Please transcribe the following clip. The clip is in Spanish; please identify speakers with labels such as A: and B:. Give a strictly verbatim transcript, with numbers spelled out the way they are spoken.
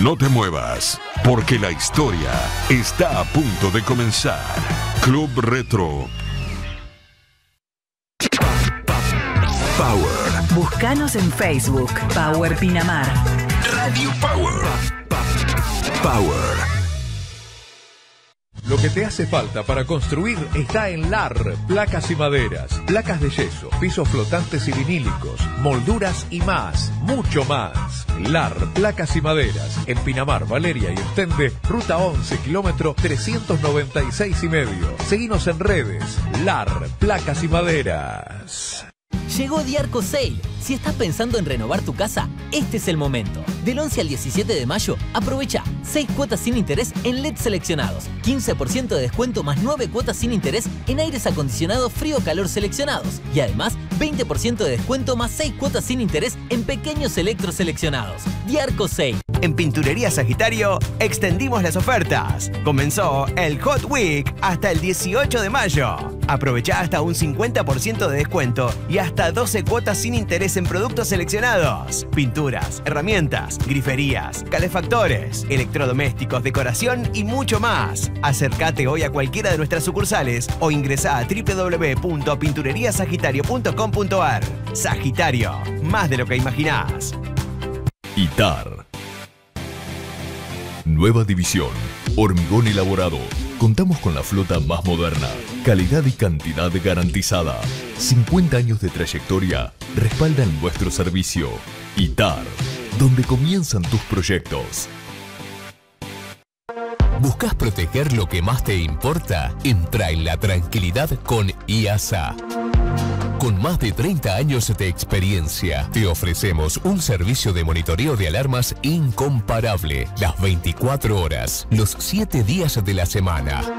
A: No te muevas, porque la historia está a punto de comenzar. Club Retro Power.
B: Búscanos en Facebook, Power Pinamar.
A: Radio Power. Power.
C: Lo que te hace falta para construir está en L A R, placas y maderas, placas de yeso, pisos flotantes y vinílicos, molduras y más, mucho más. L A R, placas y maderas, en Pinamar, Valeria y Estende, ruta once, kilómetro trescientos noventa y seis y medio. Seguinos en redes, L A R, placas y maderas.
D: Llegó Diarco Sale. Si estás pensando en renovar tu casa, este es el momento. Del once al diecisiete de mayo, aprovecha seis cuotas sin interés en L E D seleccionados, quince por ciento de descuento más nueve cuotas sin interés en aires acondicionados frío-calor seleccionados y además veinte por ciento de descuento más seis cuotas sin interés en pequeños electros seleccionados. Diarco Sale.
E: En Pinturería Sagitario extendimos las ofertas. Comenzó el Hot Week hasta el dieciocho de mayo. Aprovecha hasta un cincuenta por ciento de descuento y hasta doce cuotas sin interés en productos seleccionados. Pinturas, herramientas, griferías, calefactores, electrodomésticos, decoración y mucho más. Acércate hoy a cualquiera de nuestras sucursales o ingresá a doble u doble u doble u punto pinturería sagitario punto com punto a r. Sagitario, más de lo que imaginás.
A: I T A R. Nueva división. Hormigón elaborado. Contamos con la flota más moderna. Calidad y cantidad garantizada. cincuenta años de trayectoria respaldan nuestro servicio. I T A R. Donde comienzan tus proyectos.
F: ¿Buscas proteger lo que más te importa? Entra en la tranquilidad con I A S A. Con más de treinta años de experiencia, te ofrecemos un servicio de monitoreo de alarmas incomparable, las veinticuatro horas, los siete días de la semana.